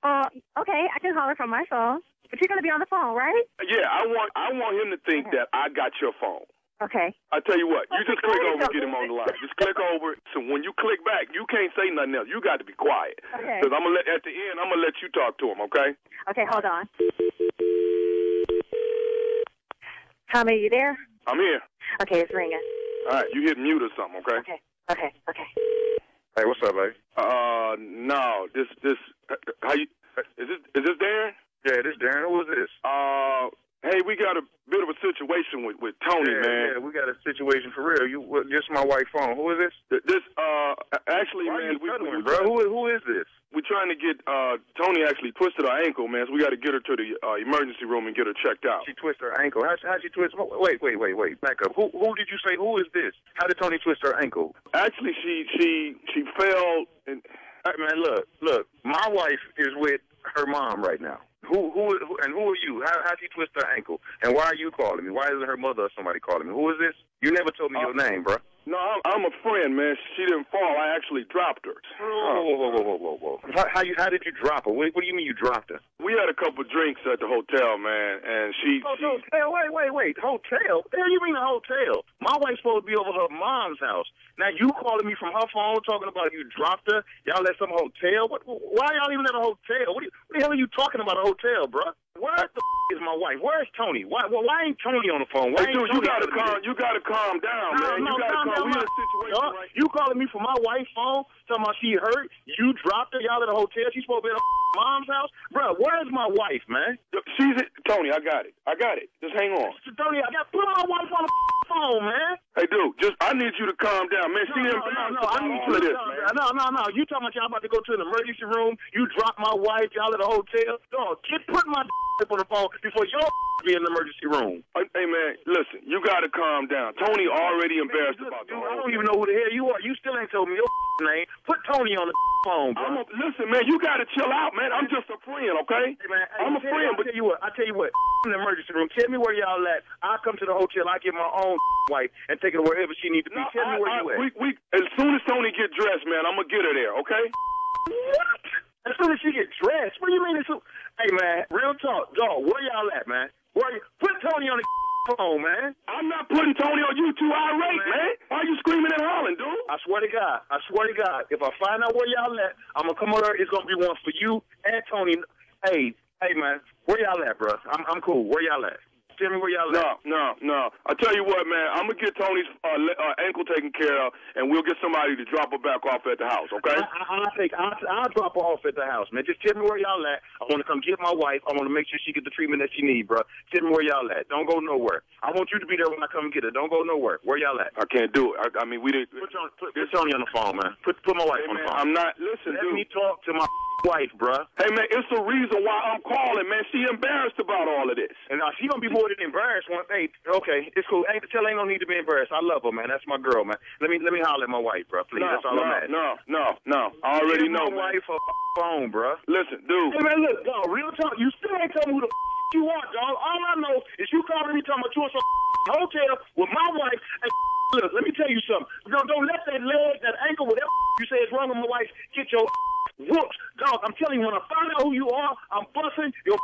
Okay, I can call her from my phone. But you're going to be on the phone, right? Yeah, I want him to think that I got your phone. Okay. I tell you what, you just click over and get him on the line. Just click over. So when you click back, you can't say nothing else. You got to be quiet. Okay. Because at the end, I'm gonna let you talk to him. Okay? Okay, hold on. Tommy, are you there? I'm here. Okay, it's ringing. All right, you hit mute or something. Okay? Okay. Hey, what's up, baby? No, this how you is this Darren? Yeah, this Darren. Who is this? Hey, we got a bit of a situation with Tony, man. Yeah, we got a situation for real. This is my wife's phone. Who is this? Actually, Why man, are you cuddling, bro? Who is this? We're trying to get Tony actually twisted her ankle, man. So we got to get her to the emergency room and get her checked out. She twisted her ankle. How'd she twist? Wait. Back up. Who did you say? Who is this? How did Tony twist her ankle? Actually, she fell. And hey, man, look. My wife is with her mom right now. Who are you? How'd she twist her ankle? And why are you calling me? Why isn't her mother or somebody calling me? Who is this? You never told me your name, bro. No, I'm a friend, man. She didn't fall. I actually dropped her. Whoa. How did you drop her? What do you mean you dropped her? We had a couple drinks at the hotel, man, and she... Hotel? Wait. Hotel? What the hell you mean a hotel? My wife's supposed to be over her mom's house. Now you calling me from her phone talking about you dropped her? Y'all at some hotel? Why y'all even at a hotel? What the hell are you talking about a hotel, bro? Where the is my wife? Where's Tony? Why ain't Tony on the phone? Why hey, dude, you gotta calm down, man. No, calm down. We in a situation right. You calling me from my wife's phone, talking about she hurt, you dropped her, y'all at a hotel, she's supposed to be at her mom's house? Bro, where's my wife, man? Tony, I got it. Just hang on. Tony, put my wife on the phone, man. Hey, dude, I need you to calm down, man. No, I need you to this, man. No. You talking about y'all about to go to an emergency room, you dropped my wife, y'all at a hotel? Dog, put my on the phone before y'all be in the emergency room. Hey, man, listen, you got to calm down. Tony already embarrassed about the whole I don't even know who the hell you are. You still ain't told me your name. Put Tony on the phone, bro. Listen, man, you got to chill out, man. I'm just a friend, okay? Hey, man, I'm a friend. I tell you what, in the emergency room, tell me where y'all at. I'll come to the hotel. I'll get my own wife and take her wherever she needs to be. Tell me where you at. As soon as Tony get dressed, man, I'm going to get her there, okay? What? As soon as she get dressed? What do you mean? Hey, man, real talk. Dog, where y'all at, man? Put Tony on the phone, man. I'm not putting Tony on you too irate, man. Why are you screaming and hollering, dude? I swear to God, if I find out where y'all at, I'm going to come over there. It's going to be one for you and Tony. Hey, man, where y'all at, bro? I'm cool. Where y'all at? Tell me where y'all at. No. I tell you what, man. I'm gonna get Tony's ankle taken care of, and we'll get somebody to drop her back off at the house. Okay? I'll drop her off at the house, man. Just tell me where y'all at. I want to come get my wife. I want to make sure she get the treatment that she needs, bro. Tell me where y'all at. Don't go nowhere. I want you to be there when I come get her. Don't go nowhere. Where y'all at? I can't do it. I mean, we didn't. Put Tony on the phone, man. Put my wife on the phone. I'm not. Listen, Let dude. me talk to my wife, bro. Hey, man, it's the reason why I'm calling, man. She embarrassed about all of this. And she gonna be more than embarrassed. Hey, okay, it's cool. Ain't no need to be embarrassed. I love her, man. That's my girl, man. Let me holler at my wife, bro. Please, that's all I'm at. No. I already know, man. Wife her phone, bro. Listen, dude. Hey, man, look, dog. Real talk. You still ain't telling me who the you are, dog. All I know is you calling me talking about you in some hotel with my wife. Hey, look, let me tell you something. Don't let that leg, that ankle, whatever you say is wrong with my wife, get your whoops, dog. I'm telling you, when I find out who you are, I'm busting your.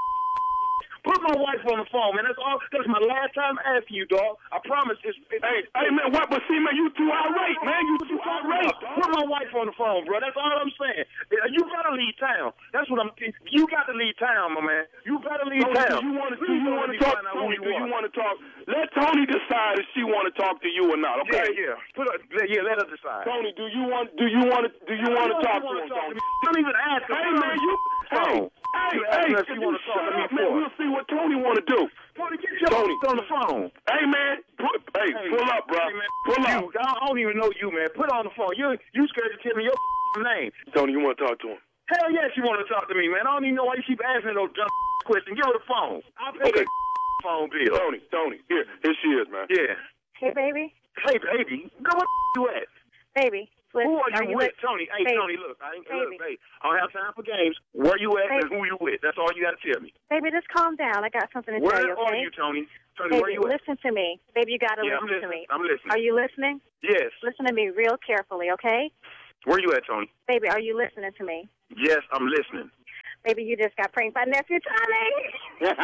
Put my wife on the phone, man. That's my last time asking you, dog. I promise. Hey, man, what? But see, man, you too irate, man. You too irate. Put my wife on the phone, bro. That's all I'm saying. You gotta leave town. That's what I'm thinking. You got to leave town, my man. You gotta leave town. Do you want to talk? Tony, do you want to talk? Let Tony decide if she want to talk to you or not. Okay? Yeah. Let her decide. Tony, do you want to talk to him, Tony? Don't even ask her. Hey, man, Hey, if you shut up, man, we'll see what Tony want to do. Tony, get your on the phone. Hey, man, pull up, bro. Hey, man, pull up. I don't even know you, man. Put on the phone. You scared to tell me your name. Tony, you want to talk to him? Hell yes, you want to talk to me, man. I don't even know why you keep asking those dumb questions. Give her the phone. I'll pay the phone bill. Tony, here she is, man. Yeah. Hey, baby. Hey, baby. Go where you at? Baby. Listen, who are you with? Tony, hey, baby. Tony, look, I don't have time for games. Where you at and who you with? That's all you got to tell me. Baby, just calm down. I got something to tell you, okay? Where are you, Tony? Baby, where you at? Listen to me. Baby, you got to listen to me. I'm listening. Are you listening? Yes. Listen to me real carefully, okay? Where you at, Tony? Baby, are you listening to me? Yes, I'm listening. Baby, you just got pranked by nephew Tommy.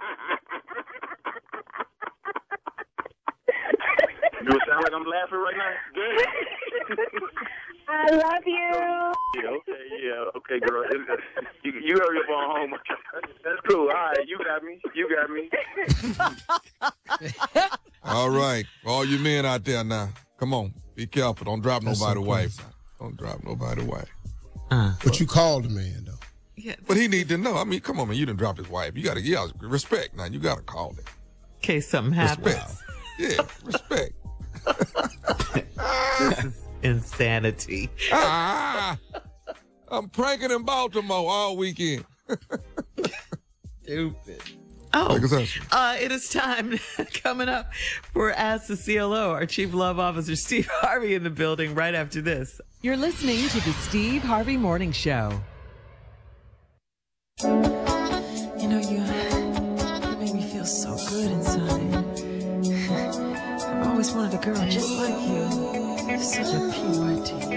Do it sound like I'm laughing right now? I love you. Yeah, okay, girl. You hurry up on home. That's cool. All right, you got me. All right. All you men out there now, come on. Be careful. Don't drop nobody's wife. Don't drop nobody's wife. But you called the man, though. Yeah. But he need to know. I mean, come on, man. You done dropped his wife. You got to yell. Respect now. You got to call it. In case something happens. Respect. Yeah, respect. This is insanity. I'm pranking in Baltimore all weekend. Stupid. Oh, Like it's it is time coming up for Ask the CLO. Our Chief Love Officer, Steve Harvey, in the building right after this. You're listening to the Steve Harvey Morning Show. You know, you make me feel so good inside. I've always wanted a girl just like you. Such a purity.